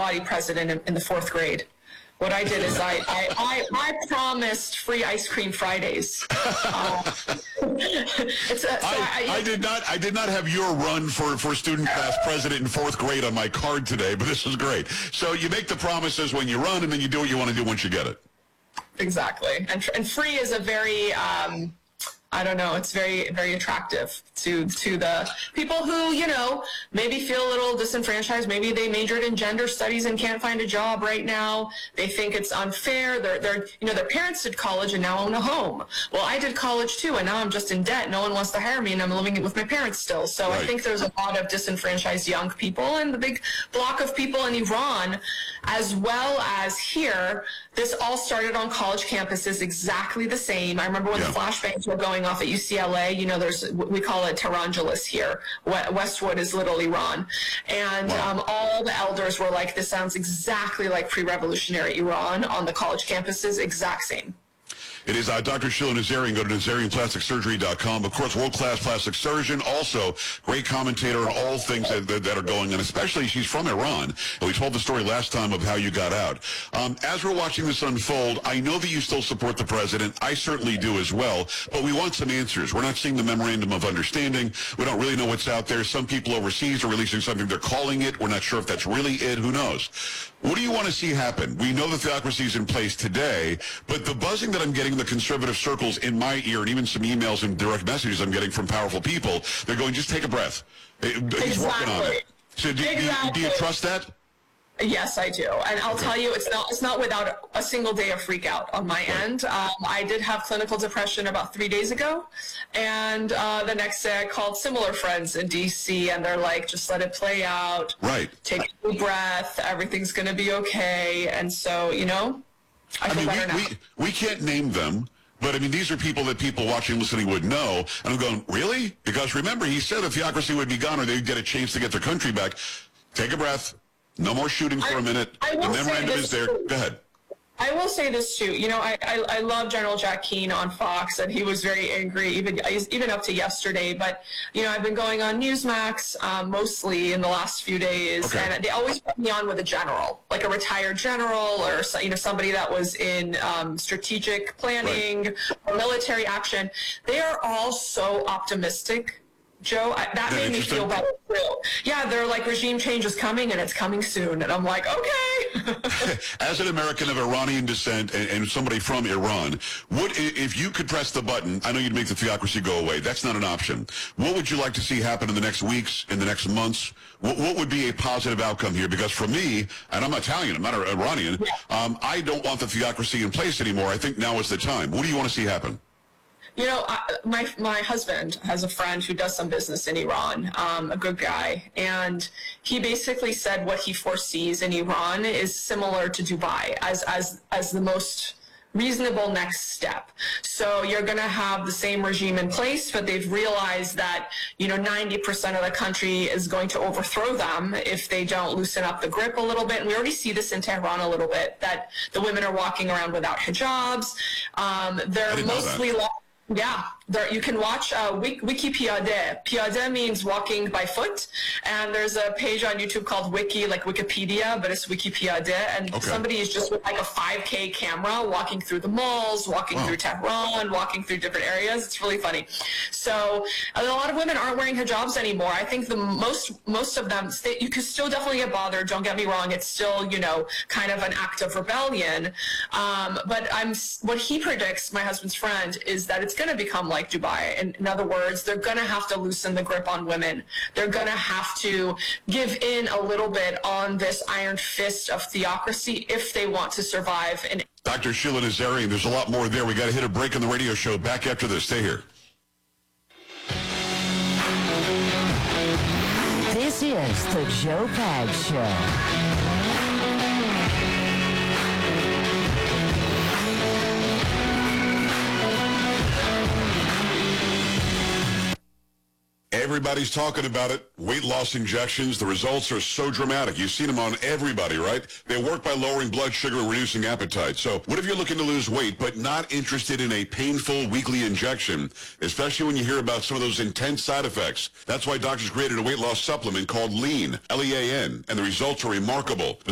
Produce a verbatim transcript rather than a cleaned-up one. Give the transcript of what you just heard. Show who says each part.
Speaker 1: body president in, in the fourth grade. What I did is I, I, I, I promised free ice cream Fridays. Uh, it's a, so
Speaker 2: I, I, I did not I did not have your run for, for student class president in fourth grade on my card today, but this is great. So you make the promises when you run, and then you do what you want to do once you get it.
Speaker 1: Exactly. And, and free is a very... Um, I don't know, it's very, very attractive to to the people who, you know, maybe feel a little disenfranchised. Maybe they majored in gender studies and can't find a job right now. They think it's unfair. They're, they're, you know, their parents did college and now own a home. Well, I did college too, and now I'm just in debt. No one wants to hire me, and I'm living with my parents still. So right. I think there's a lot of disenfranchised young people, and the big block of people in Iran, as well as here. This all started on college campuses, exactly the same. I remember when yeah. the flashbangs were going off at U C L A, you know, there's, we call it Tehrangeles here. Westwood is Little Iran. And wow. um, all the elders were like, this sounds exactly like pre-revolutionary Iran on the college campuses, exact same.
Speaker 2: It is uh, Doctor Sheila Nazarian. Go to Nazarian Plastic Surgery dot com. Of course, world-class plastic surgeon. Also, great commentator on all things that, that, that are going on, especially she's from Iran. And we told the story last time of how you got out. Um, as we're watching this unfold, I know that you still support the president. I certainly do as well. But we want some answers. We're not seeing the memorandum of understanding. We don't really know what's out there. Some people overseas are releasing something. They're calling it. We're not sure if that's really it. Who knows? What do you want to see happen? We know the theocracy is in place today, but the buzzing that I'm getting in the conservative circles in my ear, and even some emails and direct messages I'm getting from powerful people, they're going, just take a breath. He's
Speaker 1: exactly.
Speaker 2: working on it. So do, exactly. do, do you trust that?
Speaker 1: Yes, I do. And I'll
Speaker 2: okay.
Speaker 1: tell you, it's not it's not without a single day of freak out on my
Speaker 2: right.
Speaker 1: end. Um, I did have clinical depression about three days ago. And uh, the next day I called similar friends in D C and they're like, just let it play out.
Speaker 2: Right.
Speaker 1: Take a deep breath. Everything's going to be okay. And so, you know, I,
Speaker 2: I
Speaker 1: feel
Speaker 2: mean,
Speaker 1: better
Speaker 2: we,
Speaker 1: now.
Speaker 2: we, we can't name them. But, I mean, these are people that people watching, listening would know. And I'm going, really? Because remember, he said the theocracy would be gone or they'd get a chance to get their country back. Take a breath. No more shooting for
Speaker 1: I,
Speaker 2: a minute.
Speaker 1: The
Speaker 2: memorandum is there. Go ahead.
Speaker 1: I will say this too. You know, I, I I love General Jack Keane on Fox, and he was very angry, even even up to yesterday. But you know, I've been going on Newsmax um, mostly in the last few days,
Speaker 2: okay.
Speaker 1: and they always put me on with a general, like a retired general, or you know somebody that was in um, strategic planning right. or military action. They are all so optimistic. Joe, I, that made me feel better too. Yeah, they're like, regime change is coming and it's coming soon. And I'm like, okay.
Speaker 2: As an American of Iranian descent and, and somebody from Iran, what if you could press the button? I know you'd make the theocracy go away. That's not an option. What would you like to see happen in the next weeks, in the next months? What, what would be a positive outcome here? Because for me, and I'm Italian, I'm not Iranian, yeah. um, I don't want the theocracy in place anymore. I think now is the time. What do you want to see happen?
Speaker 1: You know, I, my my husband has a friend who does some business in Iran, um, a good guy, and he basically said what he foresees in Iran is similar to Dubai as as as the most reasonable next step. So you're going to have the same regime in place, but they've realized that, you know, ninety percent of the country is going to overthrow them if they don't loosen up the grip a little bit. And we already see this in Tehran a little bit, that the women are walking around without hijabs. Um, they're mostly... Yeah, there, you can watch uh, Wiki Piyade. Piyade means walking by foot, and there's a page on YouTube called Wiki, like Wikipedia, but it's Wiki Piyade, and okay. somebody is just with like a five K camera walking through the malls, walking wow. through Tehran, walking through different areas. It's really funny. So a lot of women aren't wearing hijabs anymore. I think the most most of them, they, you can still definitely get bothered. Don't get me wrong. It's still, you know, kind of an act of rebellion. Um, but I'm what he predicts, my husband's friend, is that it's going to become like Dubai. In, in other words, they're going to have to loosen the grip on women. They're going to have to give in a little bit on this iron fist of theocracy if they want to survive. And
Speaker 2: Doctor Sheila Nazarian, there's a lot more there. We got to hit a break on the radio show. Back after this. Stay here.
Speaker 3: This is the Joe Pags Show.
Speaker 2: Everybody's talking about it. Weight loss injections, the results are so dramatic. You've seen them on everybody, right? They work by lowering blood sugar and reducing appetite. So what if you're looking to lose weight but not interested in a painful weekly injection, especially when you hear about some of those intense side effects? That's why doctors created a weight loss supplement called Lean, L E A N, and the results are remarkable.